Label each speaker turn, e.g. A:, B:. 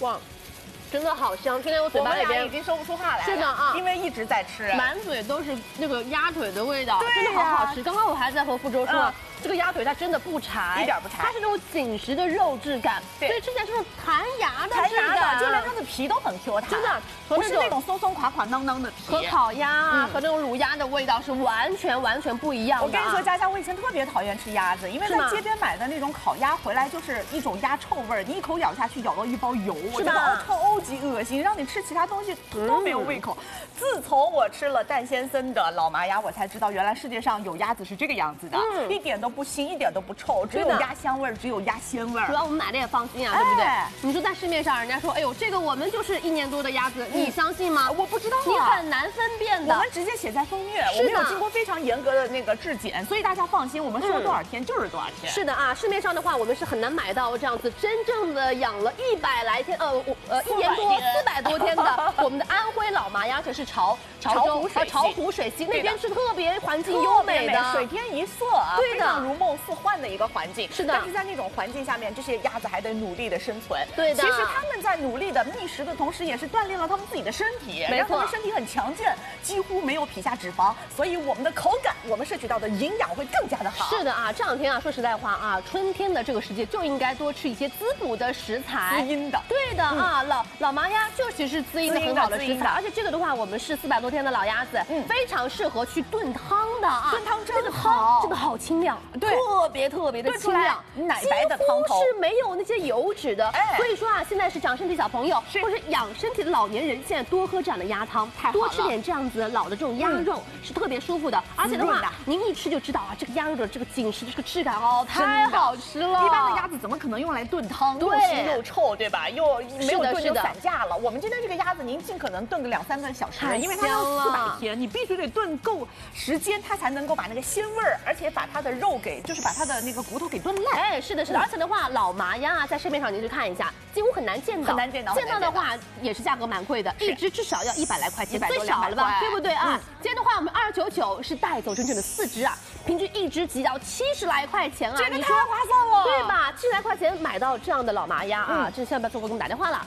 A: 哇，真的好香！现在我嘴巴里边
B: 已经说不出话来了。
A: 是的啊，
B: 因为一直在吃，
A: 满嘴都是那个鸭腿的味道，
B: 对
A: 真的好好吃。刚刚我还在和傅周说。这个鸭腿它真的不柴，
B: 一点不柴，
A: 它是那种紧实的肉质感，所以吃起来是那种弹牙的质感，
B: 就连它的皮都很 Q 弹，
A: 真的
B: 不是那种松松垮垮囊囊的皮。
A: 和烤鸭啊和那种卤鸭的味道是完全不一样的。
B: 我跟你说，佳佳，我以前特别讨厌吃鸭子，因为在街边买的那种烤鸭回来就是一种鸭臭味儿，你一口咬下去咬到一包油，我觉得超级恶心，让你吃其他东西都没有胃口。自从我吃了蛋先生的老麻鸭，我才知道原来世界上有鸭子是这个样子的，一点都不腥，一点都不臭，只有鸭香味儿，只有鸭鲜味儿。
A: 主要我们买的也放心啊，对不对？你说在市面上，人家说，哎呦，这个我们就是1年多的鸭子，你相信吗？
B: 我不知道，
A: 你很难分辨的。
B: 我们直接写在封面，我们有经过非常严格的那个质检，所以大家放心，我们说多少天就是多少天。
A: 是的啊，市面上的话，我们是很难买到这样子真正的养了100来天，1年多400多天的我们的安徽老麻鸭，可是潮湖水系那边是特别环境优美的，
B: 水天一色啊，
A: 对的，
B: 如梦似幻的一个环境。
A: 是的，
B: 但是在那种环境下面，这些鸭子还得努力的生存。
A: 对的，
B: 其实他们在努力的觅食的同时，也是锻炼了他们自己的身体，让他们身体很强健，几乎没有皮下脂肪，所以我们的口感，我们摄取到的营养会更加的好。
A: 是的啊，这两天啊，说实在话啊，春天的这个时节就应该多吃一些滋补的食材，
B: 滋阴的。
A: 对的啊，老麻鸭就其实滋阴的很好的食材，而且这个的话，我们是400多天的老鸭子，非常适合去炖汤的啊。
B: 炖汤真
A: 的好，这个好清亮，
B: 对，
A: 特别的清亮，
B: 奶白的汤头
A: 是没有那些油脂的。所以说啊，现在是长身体小朋友或者养身体的老年人，现在多喝这样的鸭汤，多吃点这样子老的这种鸭肉是特别舒服的。而且的话，您一吃就知道啊，这个鸭肉的这个紧实的这个质感哦，太好吃了。
B: 一般的鸭子怎么可能用来炖汤？又腥又臭，对吧？又没有炖就散架了。我们今天这个鸭子，您尽可能炖个2、3个小时，因为它要400天，你必须得炖够时间，它才能够把那个鲜味儿，而且把它的肉给，就是把它的那个骨头给炖烂。
A: 哎，是的，而且的话，老麻鸭啊，在市面上您去看一下，几乎很难见到，见到的话也是价格蛮贵的，一只至少要100来块钱，最少了吧，对不对啊？今天的话，我们299是带走整整的4只啊，平均一只只要70来块钱啊，
B: 这个太划算了，
A: 对吧？70来块钱买到这样的老麻鸭啊，真千万不要错过，给我们打电话了。